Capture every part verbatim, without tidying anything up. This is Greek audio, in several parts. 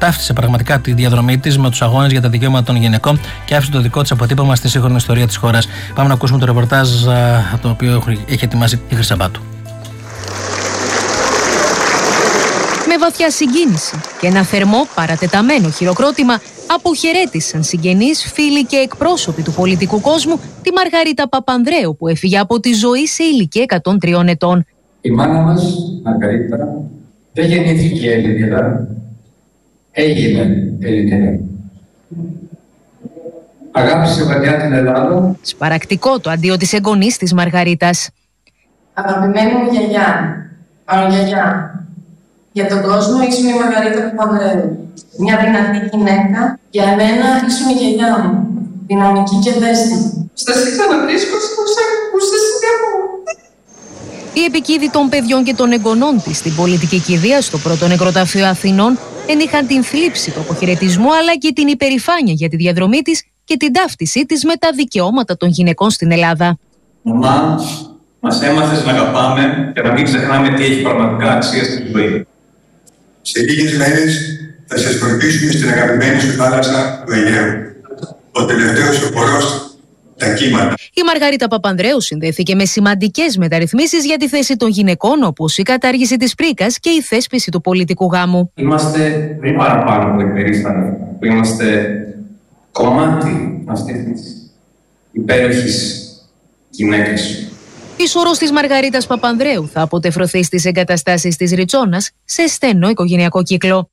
ταύτισε πραγματικά τη διαδρομή της με τους αγώνες για τα δικαιώματα των γυναικών και άφησε το δικό της αποτύπωμα στη σύγχρονη ιστορία της χώρας. Πάμε να ακούσουμε το ρεπορτάζ το οποίο έχει ετοιμάσει η Χρυσαμπάτου. Με βαθιά συγκίνηση και ένα θερμό παρατεταμένο χειροκρότημα αποχαιρέτησαν συγγενείς, φίλοι και εκπρόσωποι του πολιτικού κόσμου τη Μαργαρίτα Παπανδρέου που έφυγε από τη ζωή σε ηλικία εκατόν τριών ετών. Η μάνα μας, Μαργαρίτα, δεν γεννήθηκε Ελληνίδα, έγινε Ελληνίδα. Αγάπησε βαθιά την Ελλάδα. Σπαρακτικό το αντίο της εγγονής της Μαργαρίτας. Αγαπημένη μου γιαγιά, παρογιαγιά, για τον κόσμο ήσουν η Μαργαρίτα Παπανδρέου. Μια δυνατή γυναίκα, για εμένα ήσουν η γιαγιά μου, δυναμική και ευαίσθητη. Στα ξαναβρίσκω όσα ακούσες Η επικίδη των παιδιών και των εγγονών της στην πολιτική κηδεία στο πρώτο νεκροταφείο Αθηνών ενείχαν την θλίψη του αποχαιρετισμού αλλά και την υπερηφάνεια για τη διαδρομή της και την ταύτισή της με τα δικαιώματα των γυναικών στην Ελλάδα. Μαμά, μας έμαθες να αγαπάμε και να μην ξεχνάμε τι έχει πραγματικά αξία στη ζωή. Σε λίγες μέρες θα σας προηγήσουμε στην αγαπημένη σου θάλασσα του Αιγαίου. Ο τελευταίος οπορός, τα κύματα. Η Μαργαρίτα Παπανδρέου συνδέθηκε με σημαντικές μεταρρυθμίσεις για τη θέση των γυναικών, όπως η κατάργηση της πρίκας και η θέσπιση του πολιτικού γάμου. Είμαστε πριν παραπάνω από υπερήφανοι, που είμαστε κομμάτι αυτής της υπέροχης γυναίκας. Η σωρός της Μαργαρίτας Παπανδρέου θα αποτεφρωθεί στις εγκαταστάσεις της Ριτσόνας σε στενό οικογενειακό κύκλο.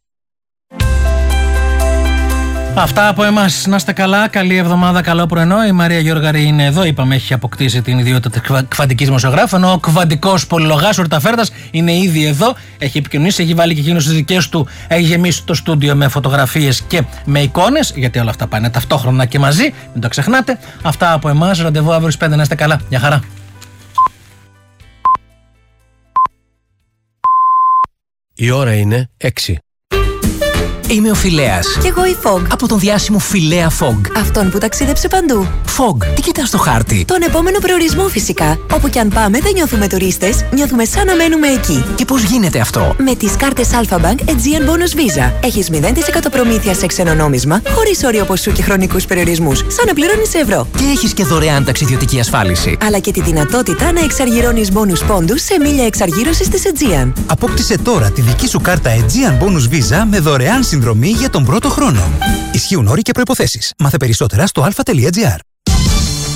Αυτά από εμάς. Να είστε καλά. Καλή εβδομάδα, καλό πρωινό. Η Μαρία Γιώργαρη είναι εδώ. Είπαμε, έχει αποκτήσει την ιδιότητα της κβαντικής δημοσιογράφου. Ενώ ο κβαντικός πολυλογάς Ορταφέρτας είναι ήδη εδώ. Έχει επικοινωνήσει, έχει βάλει και εκείνος τις δικές του. Έχει γεμίσει το στούντιο με φωτογραφίες και με εικόνες. Γιατί όλα αυτά πάνε ταυτόχρονα και μαζί. Μην το ξεχνάτε. Αυτά από εμάς. Ραντεβού αύριο στις πέντε. Να είστε καλά. Γεια χαρά. Η ώρα είναι έξι. Είμαι ο Φιλέας. Κι εγώ η Fog. Από τον διάσημο Φιλέα Fog. Αυτόν που ταξίδεψε παντού. Fog, τι κοιτάς στο χάρτη? Τον επόμενο προορισμό φυσικά. Όπου κι αν πάμε δεν νιώθουμε τουρίστες, νιώθουμε σαν να μένουμε εκεί. Και πώς γίνεται αυτό? Με τις κάρτες Alpha Bank Aegean Bonus Visa. Έχεις μηδέν τοις εκατό προμήθεια σε ξένο νόμισμα, χωρίς όριο ποσού και χρονικούς περιορισμούς, σαν να πληρώνεις σε ευρώ. Και έχεις και δωρεάν ταξιδιωτική ασφάλιση. Αλλά και τη δυνατότητα να εξαργυρώνεις bonus πόντους σε μίλια εξαργύρωσης της Aegean. Απόκτησε τώρα τη δική σου κάρτα Aegean Bonus Visa με δωρεάν συνδρομή για τον πρώτο χρόνο. Ισχύουν όροι και προϋποθέσεις. Μάθε περισσότερα στο αλφα τελεία τζι άρ.